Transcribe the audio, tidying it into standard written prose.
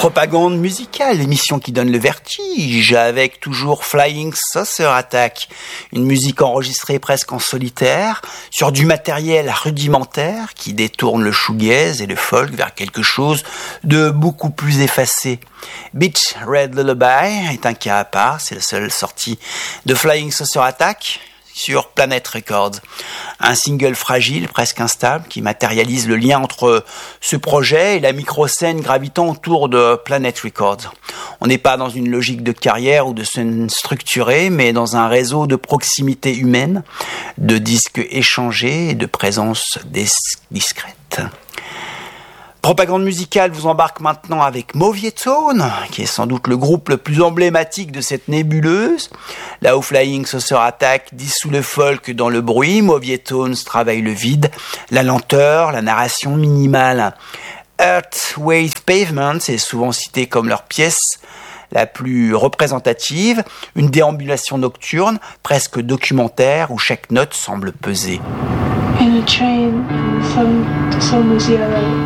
Propagande musicale, l'émission qui donne le vertige, avec toujours Flying Saucer Attack, une musique enregistrée presque en solitaire, sur du matériel rudimentaire qui détourne le shoegaze et le folk vers quelque chose de beaucoup plus effacé. Beach Red Lullaby est un cas à part, c'est la seule sortie de Flying Saucer Attack sur Planet Records. Un single fragile, presque instable, qui matérialise le lien entre ce projet et la micro-scène gravitant autour de Planet Records. On n'est pas dans une logique de carrière ou de scène structurée, mais dans un réseau de proximité humaine, de disques échangés et de présence discrète. Propagande musicale vous embarque maintenant avec Movietone, qui est sans doute le groupe le plus emblématique de cette nébuleuse. Là où Flying Saucer Attack dissout le folk dans le bruit, Movietone travaille le vide, la lenteur, la narration minimale. Earth Wave Pavement est souvent cité comme leur pièce la plus représentative, une déambulation nocturne, presque documentaire, où chaque note semble peser. In a train, the sun was yellow.